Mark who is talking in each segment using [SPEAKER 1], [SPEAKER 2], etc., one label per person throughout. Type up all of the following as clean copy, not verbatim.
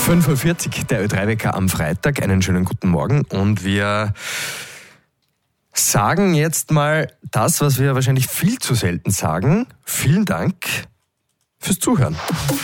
[SPEAKER 1] 5:40 Uhr, der Ö3-Wecker am Freitag. Einen schönen guten Morgen. Und wir sagen jetzt mal das, was wir wahrscheinlich viel zu selten sagen. Vielen Dank fürs Zuhören.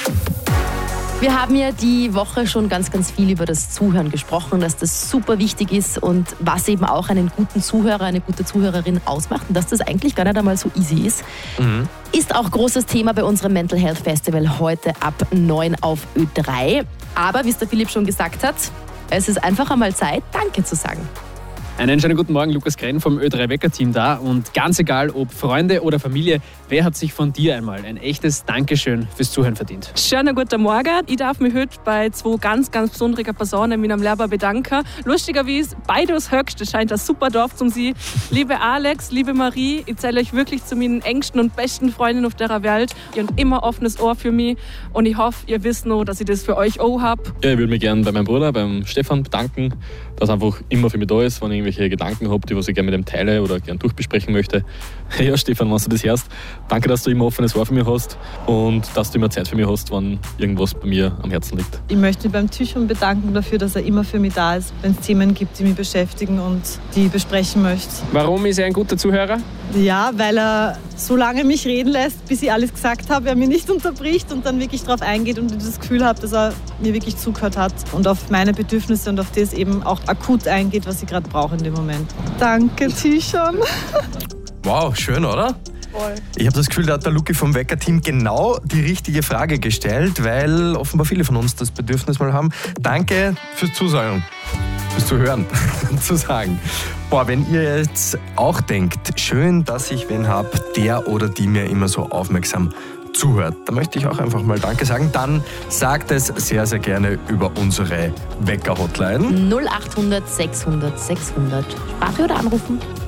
[SPEAKER 2] Wir haben ja die Woche schon ganz viel über das Zuhören gesprochen, dass das super wichtig ist und was eben auch einen guten Zuhörer, eine gute Zuhörerin ausmacht und dass das eigentlich gar nicht einmal so easy ist. Ist auch großes Thema bei unserem Mental Health Festival heute ab 9 auf Ö3. Aber wie es der Philipp schon gesagt hat, es ist einfach einmal Zeit, Danke zu sagen.
[SPEAKER 3] Einen schönen guten Morgen, Lukas Krenn vom Ö3-Wecker-Team da. Und ganz egal, ob Freunde oder Familie, wer hat sich von dir einmal ein echtes Dankeschön fürs Zuhören verdient?
[SPEAKER 4] Schönen guten Morgen. Ich darf mich heute bei zwei ganz besonderen Personen mit einem Lehrer bedanken. Lustigerweise, beide aus Höchst, das scheint ein super Dorf zu sein. Liebe Alex, liebe Marie, ich zähle euch wirklich zu meinen engsten und besten Freunden auf der Welt. Ihr habt immer offenes Ohr für mich und ich hoffe, ihr wisst noch, dass ich das für euch auch habe.
[SPEAKER 5] Ja, ich würde mich gerne bei meinem Bruder, beim Stefan, bedanken, dass er einfach immer für mich da ist, wenn ich irgendwelche Gedanken habe, die was ich gerne mit ihm teile oder gerne durchbesprechen möchte. Ja, Stefan, wenn du das hörst, danke, dass du immer offenes Ohr für mich hast und dass du immer Zeit für mich hast, wenn irgendwas bei mir am Herzen liegt.
[SPEAKER 6] Ich möchte mich beim Tychon bedanken dafür, dass er immer für mich da ist, wenn es Themen gibt, die mich beschäftigen und die ich besprechen möchte.
[SPEAKER 3] Warum ist er ein guter Zuhörer?
[SPEAKER 6] Ja, weil er so lange mich reden lässt, bis ich alles gesagt habe, er mich nicht unterbricht und dann wirklich darauf eingeht und ich das Gefühl habe, dass er mir wirklich zugehört hat und auf meine Bedürfnisse und auf das eben auch akut eingeht, was ich gerade brauche in dem Moment. Danke, Tychon.
[SPEAKER 1] Wow, schön, oder?
[SPEAKER 6] Voll.
[SPEAKER 1] Ich habe das Gefühl, da hat der Luki vom Wecker-Team genau die richtige Frage gestellt, weil offenbar viele von uns das Bedürfnis mal haben. Danke fürs Zusagen, fürs Zuhören, zu sagen. Boah, wenn ihr jetzt auch denkt, schön, dass ich wen habe, der oder die mir immer so aufmerksam zuhört, da möchte ich auch einfach mal Danke sagen. Dann sagt es sehr gerne über unsere Wecker-Hotline.
[SPEAKER 2] 0800 600 600. Sprache oder anrufen?